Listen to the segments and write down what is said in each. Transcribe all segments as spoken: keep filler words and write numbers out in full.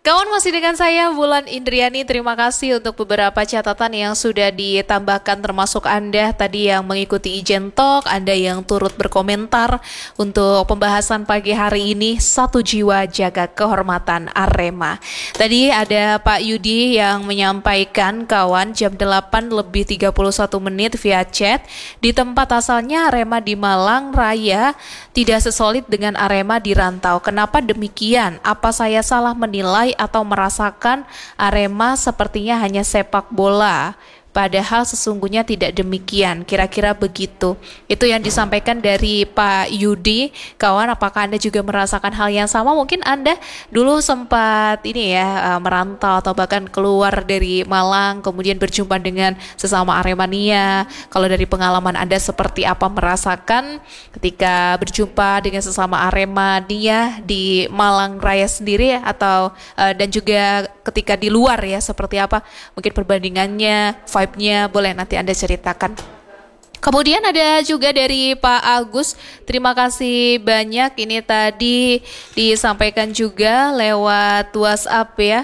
Kawan, masih dengan saya Wulan Indriani. Terima kasih untuk beberapa catatan yang sudah ditambahkan, termasuk Anda tadi yang mengikuti Ijen Talk, Anda yang turut berkomentar untuk pembahasan pagi hari ini, Satu Jiwa Jaga Kehormatan Arema. Tadi ada Pak Yudi yang menyampaikan, kawan, jam delapan lebih tiga puluh satu menit via chat, di tempat asalnya Arema di Malang Raya tidak sesolid dengan Arema di rantau. Kenapa demikian? Apa saya salah menilai atau merasakan Arema sepertinya hanya sepak bola? Padahal sesungguhnya tidak demikian, kira-kira begitu. Itu yang disampaikan dari Pak Yudi. Kawan, apakah Anda juga merasakan hal yang sama? Mungkin Anda dulu sempat ini ya, merantau atau bahkan keluar dari Malang, kemudian berjumpa dengan sesama Aremania. Kalau dari pengalaman Anda seperti apa merasakan ketika berjumpa dengan sesama Aremania di Malang Raya sendiri, atau uh, dan juga ketika di luar ya, seperti apa mungkin perbandingannya, vibe-nya, boleh nanti Anda ceritakan. Kemudian ada juga dari Pak Agus, terima kasih banyak. Ini tadi disampaikan juga lewat WhatsApp ya.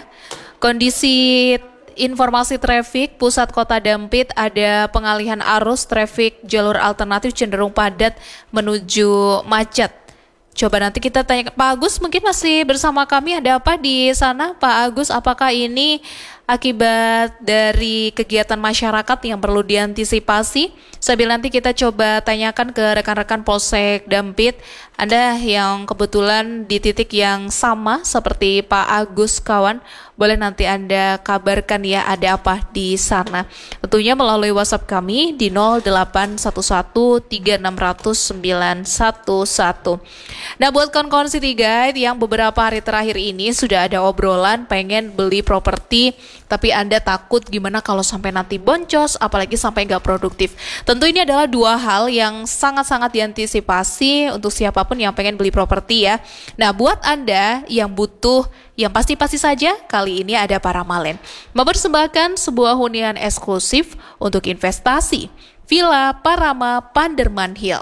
Kondisi informasi trafik pusat Kota Dampit, ada pengalihan arus trafik jalur alternatif cenderung padat menuju macet. Coba nanti kita tanya Pak Agus, mungkin masih bersama kami. Ada apa di sana Pak Agus? Apakah ini akibat dari kegiatan masyarakat yang perlu diantisipasi? Sambil nanti kita coba tanyakan ke rekan-rekan Polsek Dampit, Anda yang kebetulan di titik yang sama seperti Pak Agus, kawan, boleh nanti Anda kabarkan ya ada apa di sana. Tentunya melalui WhatsApp kami di nol delapan satu satu tiga enam nol nol sembilan satu satu. Nah, buat kawan-kawan City Guide yang beberapa hari terakhir ini sudah ada obrolan pengen beli properti, tapi Anda takut gimana kalau sampai nanti boncos, apalagi sampai nggak produktif. Tentu ini adalah dua hal yang sangat-sangat diantisipasi untuk siapapun yang pengen beli properti ya. Nah, buat Anda yang butuh yang pasti-pasti saja, kali ini ada Paramalen mempersembahkan sebuah hunian eksklusif untuk investasi, Villa Parama Panderman Hill.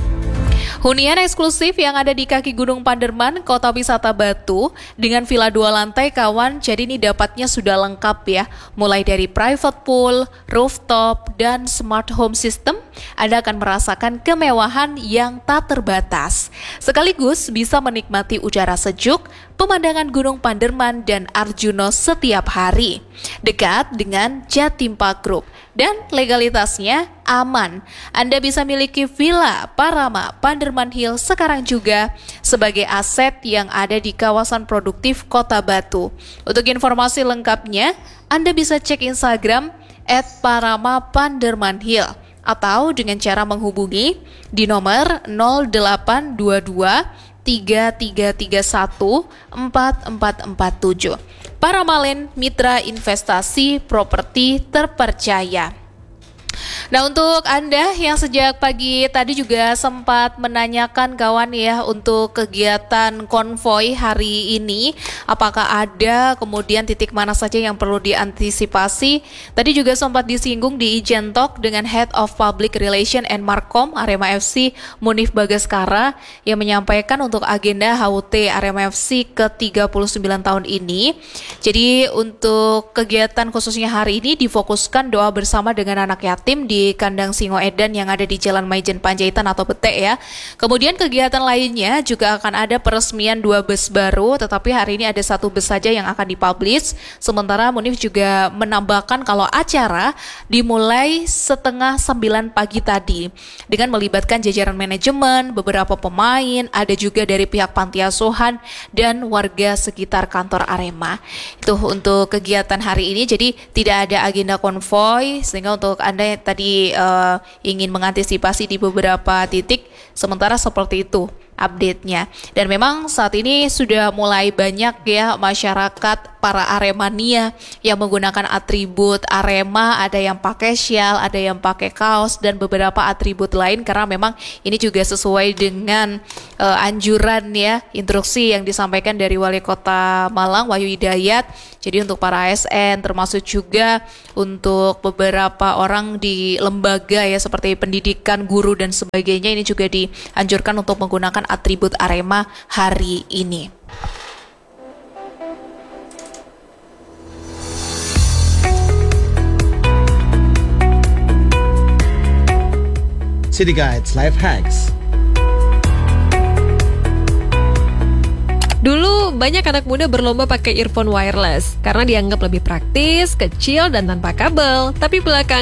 Hunian eksklusif yang ada di kaki Gunung Panderman, Kota Wisata Batu, dengan villa dua lantai, kawan. Jadi ini dapatnya sudah lengkap ya, mulai dari private pool, rooftop, dan smart home system. Anda akan merasakan kemewahan yang tak terbatas. Sekaligus bisa menikmati udara sejuk, pemandangan Gunung Panderman dan Arjuno setiap hari. Dekat dengan Jatim Park Group dan legalitasnya aman. Anda bisa miliki Villa Parama Panderman Hill sekarang juga sebagai aset yang ada di kawasan produktif Kota Batu. Untuk informasi lengkapnya, Anda bisa cek Instagram et parama panderman hill atau dengan cara menghubungi di nomor nol delapan dua dua tiga tiga tiga satu empat empat empat tujuh. Paramalen, mitra investasi properti terpercaya. Nah, untuk Anda yang sejak pagi tadi juga sempat menanyakan, kawan ya, untuk kegiatan konvoy hari ini, apakah ada kemudian titik mana saja yang perlu diantisipasi? Tadi juga sempat disinggung di Ijen Talk dengan Head of Public Relation and Markom Arema F C, Munif Bagaskara, yang menyampaikan untuk agenda H U T Arema F C ke tiga puluh sembilan tahun ini. Jadi untuk kegiatan khususnya hari ini difokuskan doa bersama dengan anak yatim di kandang Singo Edan yang ada di Jalan Maijen Panjaitan atau Betek ya. Kemudian kegiatan lainnya juga akan ada peresmian dua bus baru, tetapi hari ini ada satu bus saja yang akan dipublish. Sementara Munif juga menambahkan kalau acara dimulai setengah sembilan pagi tadi dengan melibatkan jajaran manajemen, beberapa pemain, ada juga dari pihak panti asuhan dan warga sekitar kantor Arema. Itu untuk kegiatan hari ini, jadi tidak ada agenda konvoy, sehingga untuk Anda yang tadi Uh, ingin mengantisipasi di beberapa titik, sementara seperti itu update-nya. Dan memang saat ini sudah mulai banyak ya masyarakat, para Aremania yang menggunakan atribut Arema, ada yang pakai syal, ada yang pakai kaos, dan beberapa atribut lain, karena memang ini juga sesuai dengan uh, anjuran ya, instruksi yang disampaikan dari Wali Kota Malang, Wahyu Hidayat. Jadi untuk para A S N, termasuk juga untuk beberapa orang di lembaga ya, seperti pendidikan, guru, dan sebagainya, ini juga dianjurkan untuk menggunakan atribut Arema hari ini. City Guides Life Hacks. Dulu banyak anak muda berlomba pakai earphone wireless karena dianggap lebih praktis, kecil, dan tanpa kabel. Tapi belakangan